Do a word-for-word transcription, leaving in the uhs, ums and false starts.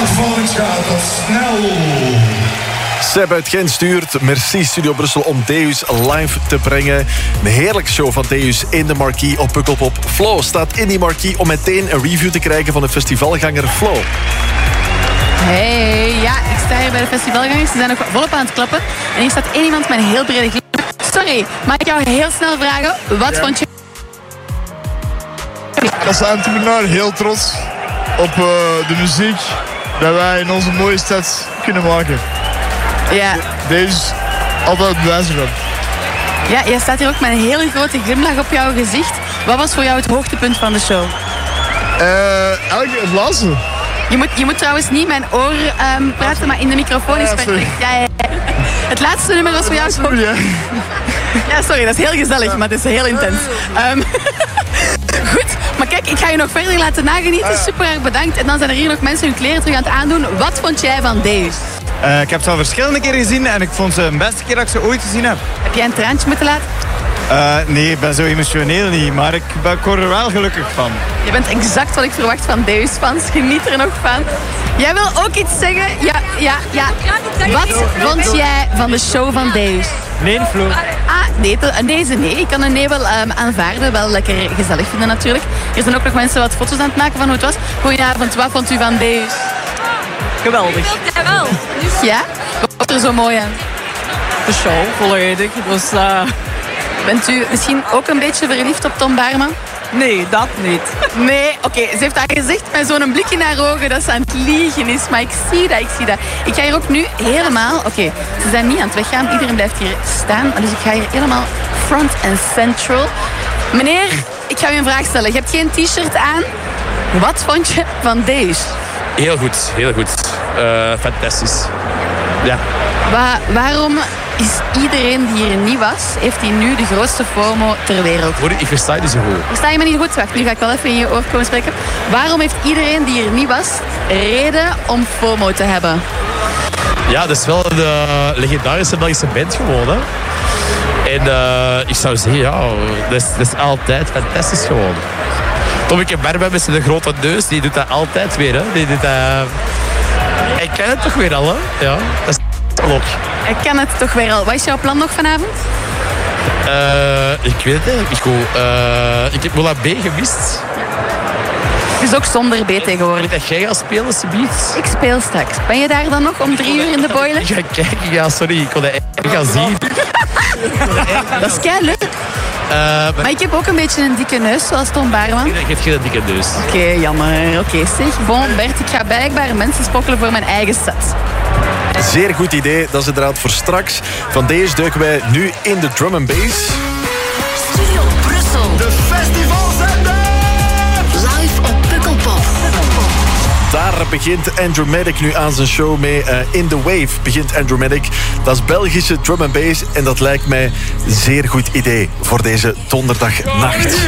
volgend gaat dat snel. Seb uit Gent stuurt. Merci Studio Brussel om Deus live te brengen. Een heerlijke show van Deus in de marquee op Pukkelpop. Flo staat in die marquee om meteen een review te krijgen van de festivalganger Flo. Hey, ja, ik sta hier bij de festivalgangers. Ze zijn nog volop aan het klappen. En hier staat één iemand met een heel brede glimlach. Sorry, mag ik jou heel snel vragen? Wat ja. vond je... Als entrepreneur heel trots op uh, de muziek dat wij in onze mooie stad kunnen maken. Ja. Deze is altijd bewijs van. Ja, jij staat hier ook met een hele grote glimlach op jouw gezicht. Wat was voor jou het hoogtepunt van de show? Uh, eigenlijk het laatste. Je moet, je moet trouwens niet mijn oor um, praten, maar in de microfoon is perfect. Ja, ja, ja. Het laatste nummer was voor jou... Sorry, ja. ja, sorry, dat is heel gezellig, maar het is heel intens. Um, goed, maar kijk, ik ga je nog verder laten nagenieten. Super erg bedankt. En dan zijn er hier nog mensen hun kleren terug aan het aandoen. Wat vond jij van Deus? Uh, ik heb ze al verschillende keren gezien en ik vond ze de beste keer dat ik ze ooit gezien heb. Heb jij een traantje moeten laten? Uh, nee, ik ben zo emotioneel niet, maar ik, ben, ik word er wel gelukkig van. Je bent exact wat ik verwacht van Deus-fans. Geniet er nog van. Jij wil ook iets zeggen? Ja, ja, ja. Wat vond jij van de show van Deus? Nee, Flo. Ah, nee, deze nee. Ik kan een nee wel um, aanvaarden. Wel lekker gezellig vinden natuurlijk. Er zijn ook nog mensen wat foto's aan het maken van hoe het was. Goedenavond, wat vond u van Deus? Geweldig. Jawel. Ja? Wat was er zo mooi aan? De show, volledig. Dus, uh... Bent u misschien ook een beetje verliefd op Tom Baarman? Nee, dat niet. Nee, oké. Okay. Ze heeft dat gezegd met zo'n blik in haar ogen dat ze aan het liegen is. Maar ik zie dat, ik zie dat. Ik ga hier ook nu helemaal... Oké, okay. Ze zijn niet aan het weggaan. Iedereen blijft hier staan. Dus ik ga hier helemaal front and central. Meneer, ik ga u een vraag stellen. Je hebt geen t-shirt aan. Wat vond je van deze? Heel goed, heel goed. Uh, fantastisch. Ja. Wa- waarom is iedereen die hier niet was, heeft hij nu de grootste FOMO ter wereld? Hoor, ik versta je niet zo goed. Versta je me niet goed? Wacht, nu ga ik wel even in je oor komen spreken. Waarom heeft iedereen die hier niet was, reden om FOMO te hebben? Ja, dat is wel een uh, legendarische Belgische band gewoon, hè. En uh, ik zou zeggen, ja, dat is, dat is altijd fantastisch gewoon. Tommeke Berben met zijn grote neus, die doet dat altijd weer, hè. Die doet dat... Ik ken het toch weer al, hè? Ja, dat is al op. Ik ken het toch weer al. Wat is jouw plan nog vanavond? Uh, ik weet het eigenlijk niet goed. Uh, ik heb Mola B gemist. Het is ook zonder B tegenwoordig. Dat jij gaat spelen, subiet? Ik speel straks. Ben je daar dan nog om drie uur in de boiler? Ik ga kijken, ja, sorry. Ik kon dat echt gaan zien. Dat is kei leuk. Uh, maar... maar ik heb ook een beetje een dikke neus, zoals Tom Baarman. Ik heb geen dikke neus. Oké, okay, jammer. Oké, okay, zeg. Bon, Bert, ik ga blijkbaar mensen spokkelen voor mijn eigen set. Zeer goed idee. Dat is inderdaad voor straks. Van deze duiken wij nu in de drum and bass. Studio Brussel. De festivalzender. Live op Pukkelpop. Daar begint Andrew Maddock nu aan zijn show mee. Uh, in the Wave begint Andrew Maddock. Dat is Belgische drum and bass. En dat lijkt mij een zeer goed idee voor deze donderdagnacht.